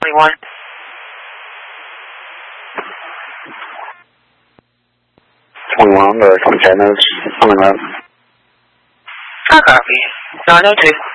21. Or 25 minutes on the road. I copy. 902.